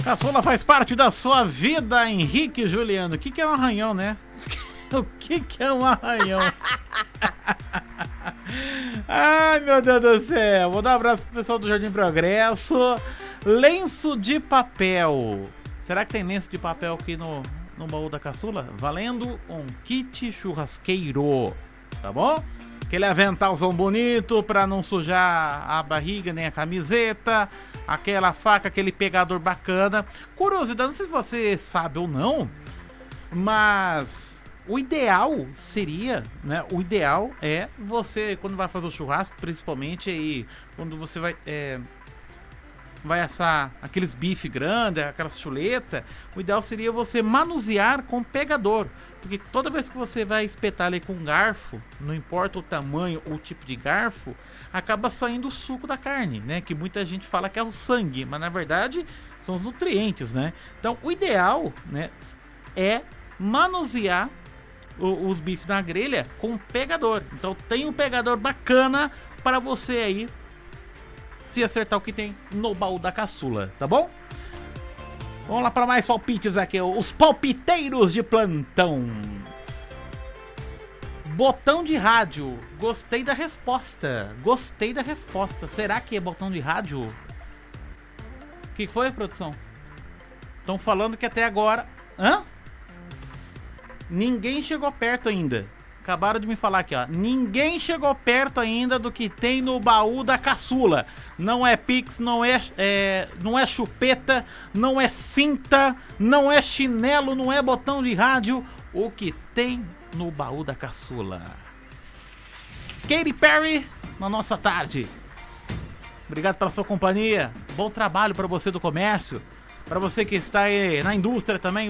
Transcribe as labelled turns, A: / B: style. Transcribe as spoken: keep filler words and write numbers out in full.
A: Caçula faz parte da sua vida, Henrique Juliano. O que, que é um arranhão, né? O que, que é um arranhão? Ai, meu Deus do céu. Vou dar um abraço pro pessoal do Jardim Progresso. Lenço de papel. Será que tem lenço de papel aqui no, no baú da caçula? Valendo um kit churrasqueiro, tá bom? Aquele aventalzão bonito pra não sujar a barriga nem a camiseta. Aquela faca, aquele pegador bacana. Curiosidade, não sei se você sabe ou não, mas o ideal seria, né? O ideal é você, quando vai fazer o churrasco, principalmente aí, quando você vai... É, vai assar aqueles bife grandes, aquelas chuleta, o ideal seria você manusear com pegador, porque toda vez que você vai espetar ali com um garfo, não importa o tamanho ou o tipo de garfo, acaba saindo o suco da carne, né, que muita gente fala que é o sangue, mas na verdade são os nutrientes, né. Então o ideal, né, é manusear o, os bifes na grelha com pegador. Então tem um pegador bacana para você aí se acertar o que tem no baú da caçula, tá bom? Vamos lá para mais palpites aqui, os palpiteiros de plantão. Botão de rádio, gostei da resposta, gostei da resposta. Será que é botão de rádio? O que foi, produção? Estão falando que até agora... Hã? Ninguém chegou perto ainda. Acabaram de me falar aqui, ó. Ninguém chegou perto ainda do que tem no baú da caçula. Não é Pix, não é, é, não é chupeta, não é cinta, não é chinelo, não é botão de rádio. O que tem no baú da caçula? Katy Perry, na nossa tarde. Obrigado pela sua companhia. Bom trabalho para você do comércio. Para você que está aí na indústria também.